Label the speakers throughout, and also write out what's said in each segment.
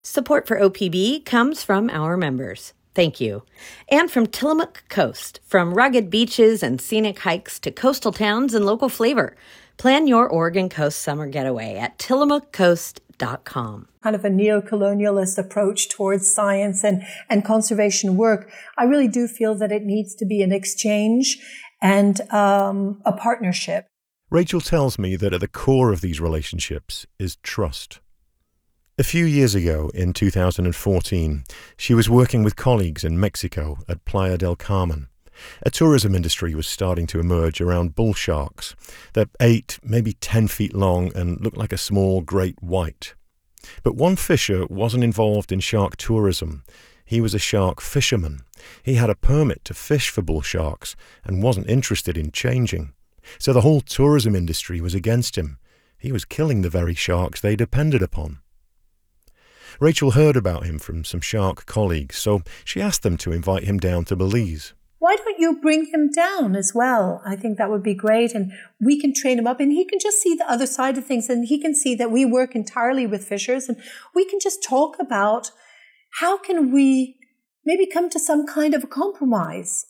Speaker 1: Support for OPB comes from our members. Thank you. And from Tillamook Coast, from rugged beaches and scenic hikes to coastal towns and local flavor. Plan your Oregon Coast summer getaway at tillamookcoast.com.
Speaker 2: Kind of a neo-colonialist approach towards science and conservation work. I really do feel that it needs to be an exchange and a partnership.
Speaker 3: Rachel tells me that at the core of these relationships is trust. A few years ago, in 2014, she was working with colleagues in Mexico at Playa del Carmen. A tourism industry was starting to emerge around bull sharks that 8, maybe 10 feet long and looked like a small great white. But one fisher wasn't involved in shark tourism. He was a shark fisherman. He had a permit to fish for bull sharks and wasn't interested in changing. So the whole tourism industry was against him. He was killing the very sharks they depended upon. Rachel heard about him from some shark colleagues, so she asked them to invite him down to Belize.
Speaker 2: Why don't you bring him down as well? I think that would be great, and we can train him up, and he can just see the other side of things, and he can see that we work entirely with fishers, and we can just talk about how can we maybe come to some kind of a compromise.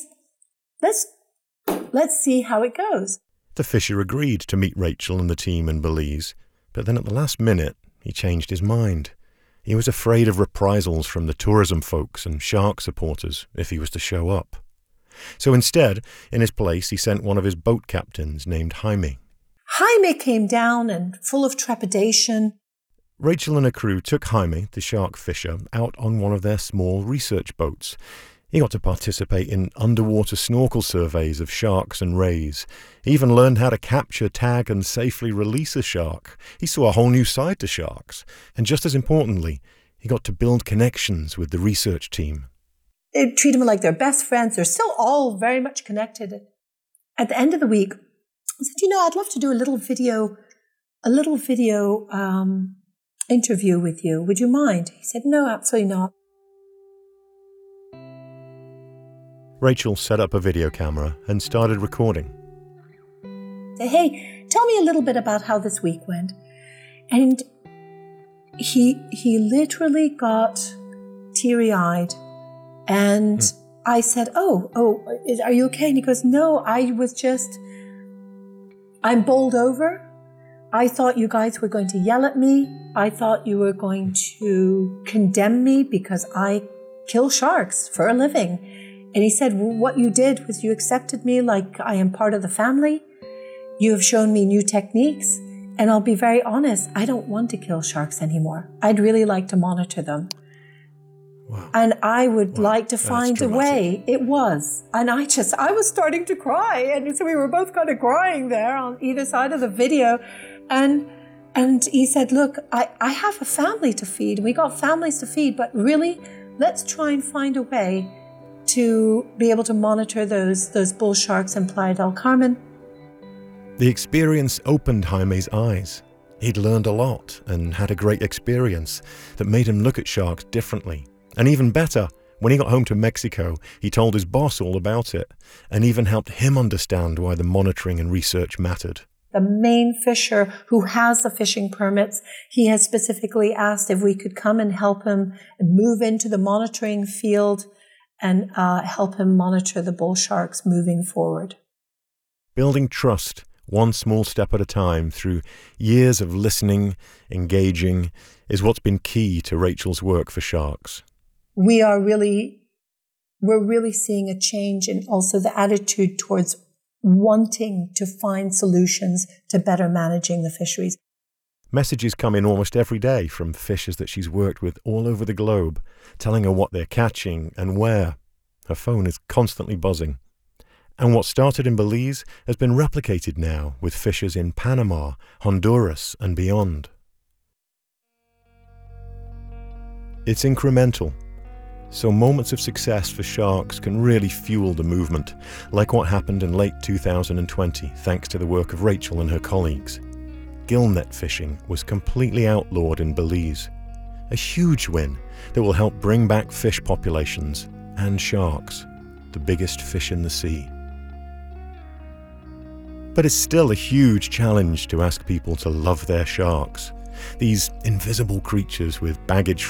Speaker 2: Let's see how it goes.
Speaker 3: The fisher agreed to meet Rachel and the team in Belize, but then at the last minute, he changed his mind. He was afraid of reprisals from the tourism folks and shark supporters if he was to show up. So instead, in his place, he sent one of his boat captains named Jaime.
Speaker 2: Jaime came down and full of trepidation.
Speaker 3: Rachel and her crew took Jaime, the shark fisher, out on one of their small research boats. He got to participate in underwater snorkel surveys of sharks and rays. He even learned how to capture, tag, and safely release a shark. He saw a whole new side to sharks. And just as importantly, he got to build connections with the research team.
Speaker 2: They treat them like they're best friends. They're still all very much connected. At the end of the week, I said, I'd love to do a little video interview with you. Would you mind? He said, no, absolutely not.
Speaker 3: Rachel set up a video camera and started recording.
Speaker 2: Say, hey, tell me a little bit about how this week went. And he literally got teary-eyed. And I said, are you okay? And he goes, no, I'm bowled over. I thought you guys were going to yell at me. I thought you were going to condemn me because I kill sharks for a living. And he said, well, what you did was you accepted me like I am part of the family. You have shown me new techniques. And I'll be very honest, I don't want to kill sharks anymore. I'd really like to monitor them. Wow. And I would like to find a way. It was. And I was starting to cry. And so we were both kind of crying there on either side of the video. And he said, look, I have a family to feed. We got families to feed. But really, let's try and find a way to be able to monitor those bull sharks in Playa del Carmen.
Speaker 3: The experience opened Jaime's eyes. He'd learned a lot and had a great experience that made him look at sharks differently. And even better, when he got home to Mexico, he told his boss all about it and even helped him understand why the monitoring and research mattered.
Speaker 2: The main fisher who has the fishing permits, he has specifically asked if we could come and help him move into the monitoring field and help him monitor the bull sharks moving forward.
Speaker 3: Building trust, one small step at a time, through years of listening, engaging, is what's been key to Rachel's work for sharks.
Speaker 2: We're really seeing a change in also the attitude towards wanting to find solutions to better managing the fisheries.
Speaker 3: Messages come in almost every day from fishers that she's worked with all over the globe, telling her what they're catching and where. Her phone is constantly buzzing. And what started in Belize has been replicated now with fishers in Panama, Honduras, and beyond. It's incremental, so moments of success for sharks can really fuel the movement, like what happened in late 2020 thanks to the work of Rachel and her colleagues. Gillnet fishing was completely outlawed in Belize, a huge win that will help bring back fish populations and sharks, the biggest fish in the sea. But it's still a huge challenge to ask people to love their sharks. these invisible creatures with baggage